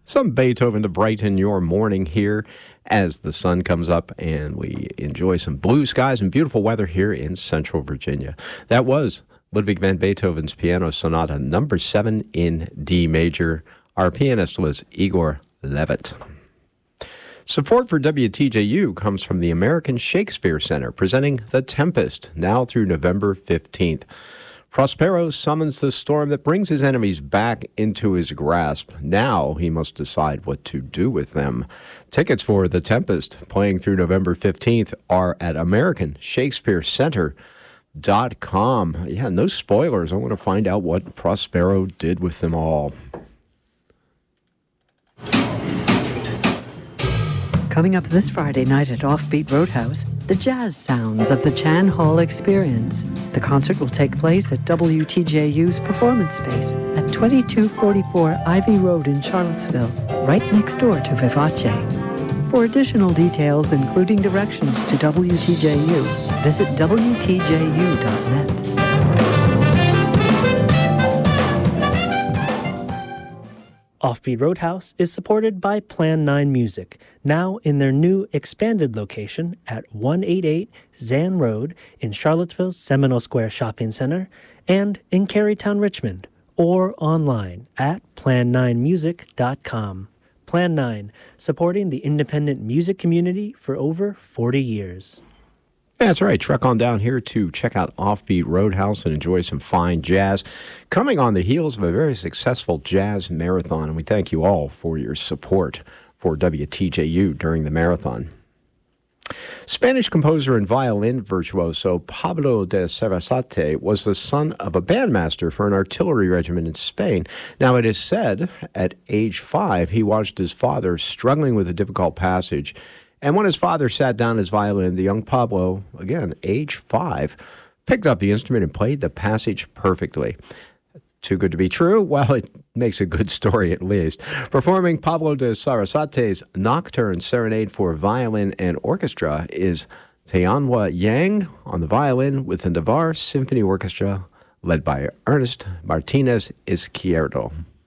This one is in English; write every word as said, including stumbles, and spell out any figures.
Some Beethoven to brighten your morning here as the sun comes up and we enjoy some blue skies and beautiful weather here in Central Virginia. That was Ludwig van Beethoven's Piano Sonata number seven in D major. Our pianist was Igor Levit. Support for W T J U comes from the American Shakespeare Center, presenting The Tempest, now through November fifteenth. Prospero summons the storm that brings his enemies back into his grasp. Now he must decide what to do with them. Tickets for The Tempest, playing through November fifteenth, are at American Shakespeare Center dot com. Yeah, no spoilers. I want to find out what Prospero did with them all. Coming up this Friday night at Offbeat Roadhouse, the jazz sounds of the Chan Hall Experience. The concert will take place at W T J U's performance space at twenty-two forty-four Ivy Road in Charlottesville, right next door to Vivace. For additional details, including directions to W T J U, visit W T J U dot net. Offbeat Roadhouse is supported by Plan nine Music, now in their new expanded location at one eighty-eight Zan Road in Charlottesville's Seminole Square Shopping Center and in Carytown, Richmond, or online at plan nine music dot com. Plan nine, supporting the independent music community for over forty years. That's right. Trek on down here to check out Offbeat Roadhouse and enjoy some fine jazz. Coming on the heels of a very successful jazz marathon, and we thank you all for your support for W T J U during the marathon. Spanish composer and violin virtuoso Pablo de Sarasate was the son of a bandmaster for an artillery regiment in Spain. Now, it is said at age five, he watched his father struggling with a difficult passage. And when his father sat down his violin, the young Pablo, again, age five, picked up the instrument and played the passage perfectly. Too good to be true? Well, it makes a good story at least. Performing Pablo de Sarasate's Nocturne Serenade for Violin and Orchestra is Tianhua Yang on the violin with the Navarre Symphony Orchestra led by Ernest Martinez Izquierdo.